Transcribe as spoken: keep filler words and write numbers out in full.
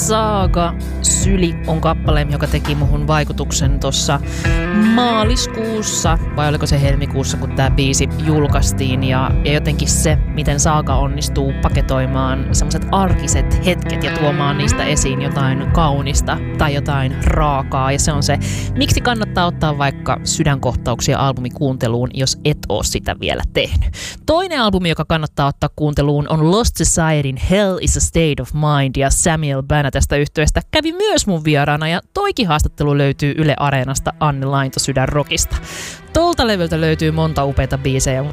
Saaga Syli on kappale, joka teki muhun vaikutuksen tuossa maaliskuussa, vai oliko se helmikuussa, kun tämä biisi julkaistiin. Ja, ja jotenkin se, miten Saaga onnistuu paketoimaan semmoiset arkiset hetket ja tuomaan niistä esiin jotain kaunista tai jotain raakaa. Ja se on se, miksi kannattaa ottaa vaikka Sydänkohtauksia albumi kuunteluun, jos et oo sitä vielä tehnyt. Toinen albumi, joka kannattaa ottaa kuunteluun, on Lost Societyn Hell is a State of Mind, ja Samuel Bana tästä yhtyeestä kävi myös mun vieraana, ja toikin haastattelu löytyy Yle Areenasta Anne Lainto Sydän Rockista. Tolta levyltä löytyy monta upeita biisejä,